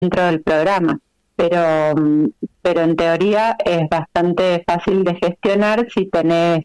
dentro del programa, pero en teoría es bastante fácil de gestionar si tenés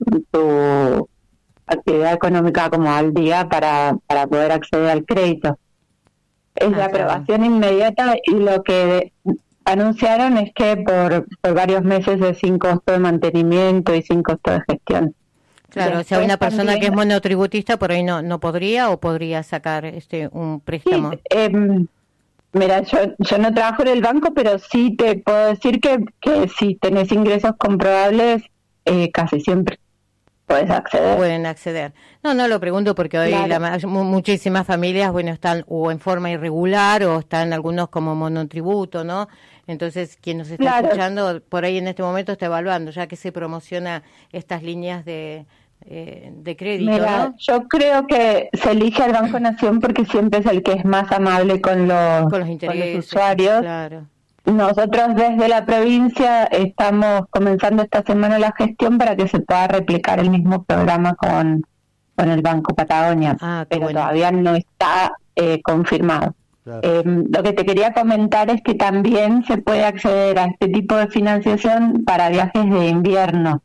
tu actividad económica como al día para poder acceder al crédito. Es de aprobación inmediata, y lo que anunciaron es que por varios meses es sin costo de mantenimiento y sin costo de gestión. Claro, Después, o sea, una persona también, que es monotributista por ahí no podría, o podría sacar un préstamo. Sí, mira, yo no trabajo en el banco, pero sí te puedo decir que si tenés ingresos comprobables, casi siempre puedes acceder. Pueden acceder. No lo pregunto porque hoy muchísimas familias, están o en forma irregular o están algunos como monotributo, ¿no? Entonces, quien nos está escuchando por ahí en este momento está evaluando, ya que se promociona estas líneas de crédito, Mira, ¿no? yo creo que se elige al Banco Nación porque siempre es el que es más amable con los usuarios. Claro. Nosotros desde la provincia estamos comenzando esta semana la gestión para que se pueda replicar el mismo programa con el Banco Patagonia, pero todavía no está confirmado. Claro. Lo que te quería comentar es que también se puede acceder a este tipo de financiación para viajes de invierno.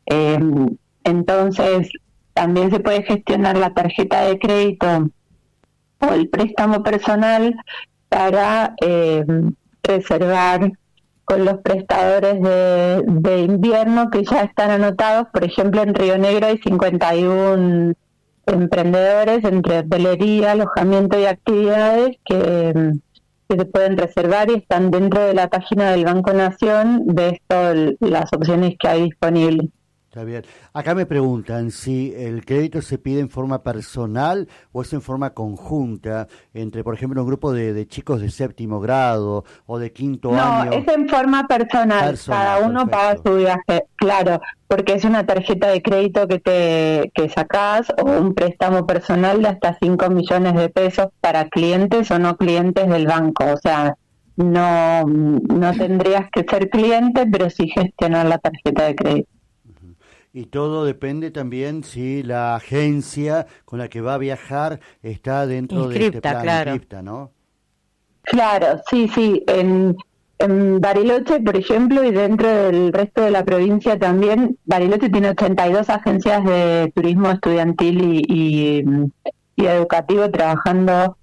Entonces, también se puede gestionar la tarjeta de crédito o el préstamo personal para reservar con los prestadores de invierno que ya están anotados. Por ejemplo, en Río Negro hay 51 emprendedores entre hotelería, alojamiento y actividades que se pueden reservar y están dentro de la página del Banco Nación. Ves todas las opciones que hay disponibles. Está bien. Acá me preguntan si el crédito se pide en forma personal o es en forma conjunta entre, por ejemplo, un grupo de chicos de 7º grado o de 5º año. No, es en forma personal. Cada uno paga su viaje, claro, porque es una tarjeta de crédito que sacás, o un préstamo personal de hasta 5 millones de pesos para clientes o no clientes del banco. O sea, no tendrías que ser cliente, pero sí gestionar la tarjeta de crédito. Y todo depende también si la agencia con la que va a viajar está dentro de este plan inscripta, ¿no? Claro, sí. En Bariloche, por ejemplo, y dentro del resto de la provincia también, Bariloche tiene 82 agencias de turismo estudiantil y educativo trabajando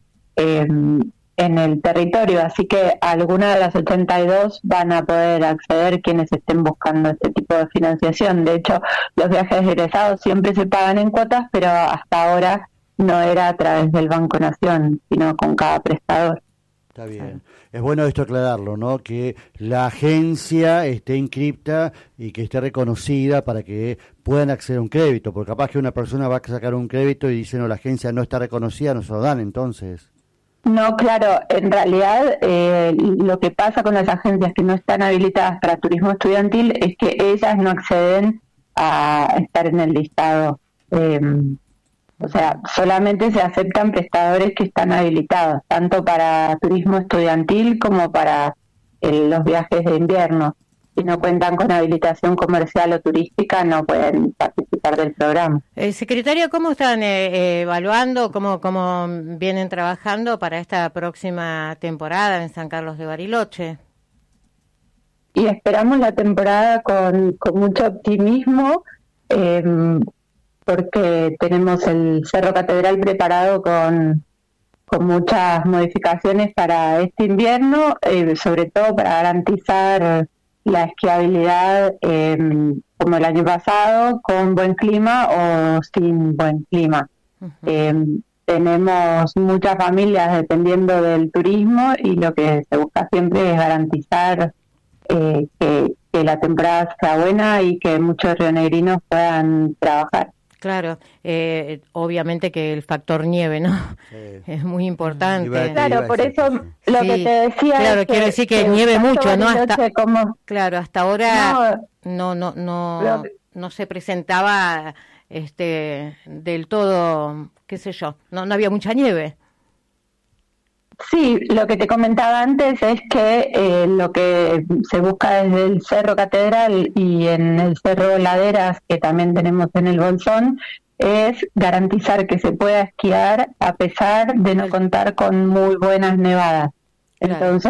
en el territorio, así que alguna de las 82 van a poder acceder quienes estén buscando este tipo de financiación. De hecho, los viajes egresados siempre se pagan en cuotas, pero hasta ahora no era a través del Banco Nación, sino con cada prestador. Está bien. Es bueno esto aclararlo, ¿no? Que la agencia esté inscripta y que esté reconocida para que puedan acceder a un crédito, porque capaz que una persona va a sacar un crédito y dice, no, la agencia no está reconocida, no se lo dan, entonces... No, claro, en realidad lo que pasa con las agencias que no están habilitadas para turismo estudiantil es que ellas no acceden a estar en el listado. O sea, solamente se aceptan prestadores que están habilitados, tanto para turismo estudiantil como para los viajes de invierno. Si no cuentan con habilitación comercial o turística, no pueden participar del programa. Secretaria, ¿cómo están evaluando, cómo vienen trabajando para esta próxima temporada en San Carlos de Bariloche? Y esperamos la temporada con mucho optimismo, porque tenemos el Cerro Catedral preparado con muchas modificaciones para este invierno, sobre todo para garantizar la esquiabilidad como el año pasado, con buen clima o sin buen clima. Uh-huh. Tenemos muchas familias dependiendo del turismo y lo que se busca siempre es garantizar que la temporada sea buena y que muchos rionegrinos puedan trabajar. Claro, obviamente que el factor nieve, ¿no? Sí. Es muy importante. Claro, por eso lo que te decía. Claro, quiero decir que nieve mucho, ¿no? Claro, hasta ahora no se presentaba del todo, qué sé yo, no había mucha nieve. Sí, lo que te comentaba antes es que lo que se busca desde el Cerro Catedral y en el Cerro Laderas, que también tenemos en el Bolsón, es garantizar que se pueda esquiar a pesar de no contar con muy buenas nevadas. Entonces